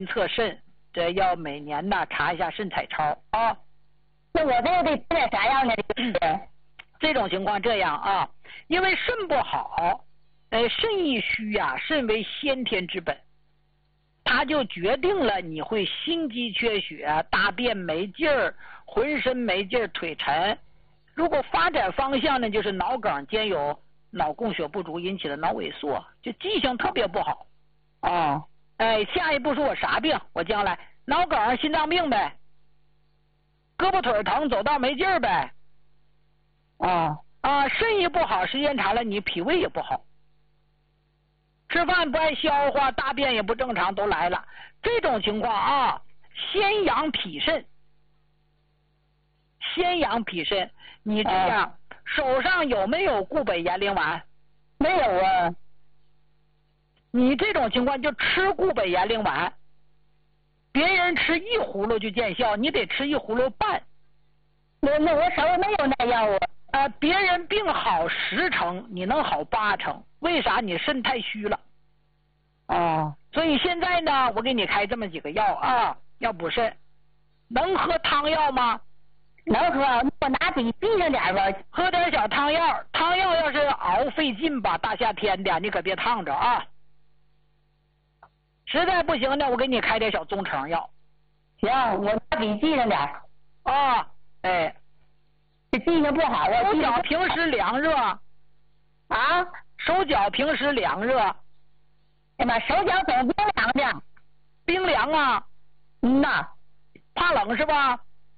测肾，这要每年呢查一下肾彩超啊。 那我这个得吃点啥样呢？ 这种情况这样啊，因为肾不好，肾一虚呀，肾为先天之本，它就决定了你会心肌缺血、大便没劲儿、浑身没劲儿、腿沉。如果发展方向呢，就是脑梗兼有脑供血不足引起的脑萎缩，就记性特别不好。 哦， 下一步说我啥病？我将来脑梗、心脏病呗，胳膊腿疼、走道没劲儿呗。肾一不好，时间长了你脾胃也不好，吃饭不爱消化，大便也不正常，都来了。这种情况啊，先养脾肾。先养脾肾，你这样手上有没有固本延龄丸？ 没有啊。 你这种情况就吃固本延龄丸，别人吃1葫芦就见效，你得吃1葫芦半。 那我手里没有那药啊。 别人病好10成，你能好8成，为啥？你肾太虚了。所以现在呢，我给你开这么几个药啊，要补肾。能喝汤药吗？ 能喝，我拿笔记上点吧。 喝点小汤药，汤药要是熬费劲吧，大夏天的你可别烫着啊。实在不行呢，我给你开点小中成药。 行，我拿笔记上点。这记性不好啊。 手脚平时凉热手脚平时凉热。 哎妈，手脚总冰凉的。 冰凉啊？怕冷是吧？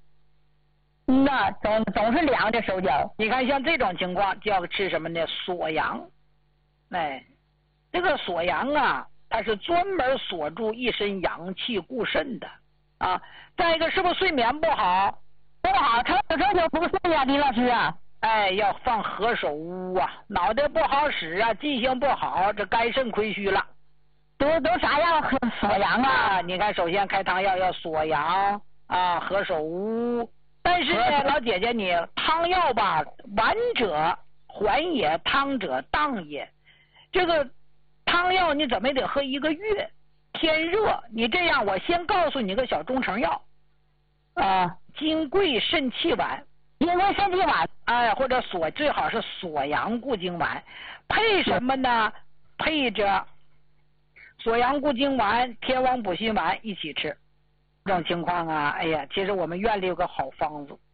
总是凉的手脚。 你看像这种情况就要吃什么呢？锁阳。这个锁阳啊，它是专门锁住一身阳气固肾的啊。再一个，是不是睡眠不好？ 不好，成就不睡呀，李老师啊。 要放何首乌啊，脑袋不好使啊，记性不好，这肝肾亏虚了。 都啥药锁阳啊？ 你看，首先开汤药要锁阳何首乌。但是呢，老姐姐，你汤药吧，丸者缓也，汤者当也。这个汤药你怎么也得喝1个月，天热。你这样，我先告诉你个小中成药金匮肾气丸。 金匮肾气丸， 或者最好是锁阳固精丸。配什么呢？配着锁阳固精丸、天王补心丸一起吃。这种情况啊，其实我们院里有个好方子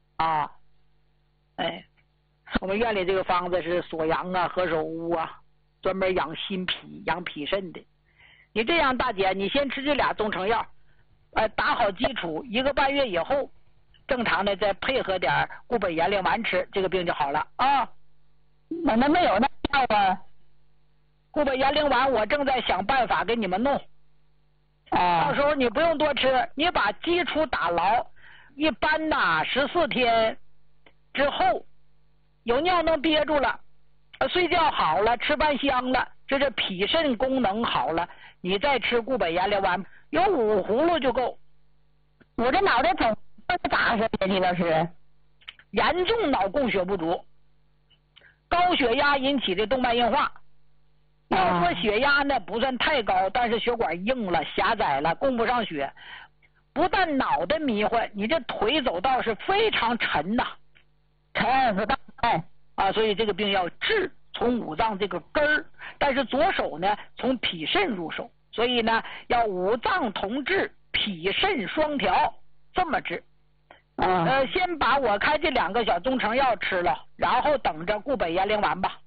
我们院里这个方子是锁阳何首乌专门养心脾、养脾肾的。你这样，大姐，你先吃这俩中成药，打好基础，1个半月以后，正常的再配合点固本延龄丸吃，这个病就好了那没有那药啊？ 固本延龄丸我正在想办法给你们弄。到时候你不用多吃，你把基础打牢。一般14天之后，有尿能憋住了，睡觉好了，吃饭香了，这脾肾功能好了，你再吃固本延龄丸，有5葫芦就够。 我这脑袋肿咋回事呢，李老师？ 严重脑供血不足，高血压引起的动脉硬化。要说血压呢不算太高，但是血管硬了、狭窄了，供不上血。不但脑袋迷糊，你这腿走道是非常沉沉不大所以这个病要治，从五脏这个根儿。但是左手呢，从脾肾入手，所以呢要五脏同治，脾肾双调，这么治。先把我开这2个小中成药吃了，然后等着固本延龄丸吧。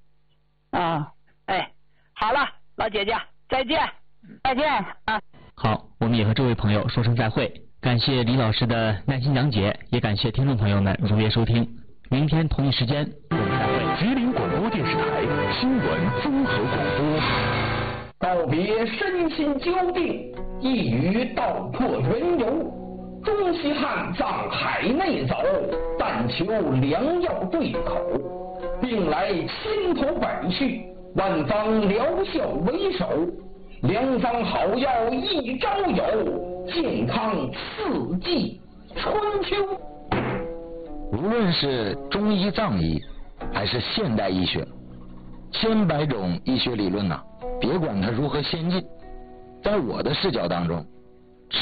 好了，老姐姐，再见。 再见好，我们也和这位朋友说声再会。感谢李老师的耐心讲解，也感谢听众朋友们如约收听。明天同一时间我们再会。 吉林广播电视台新闻综合广播。告别身心交定，一语道破缘由。中西汉藏海内走，但求良药对口。病来千头百绪，万方疗效为首。良方好药一朝有，健康四季春秋。 无论是中医藏医还是现代医学，千百种医学理论别管它如何先进，在我的视角当中，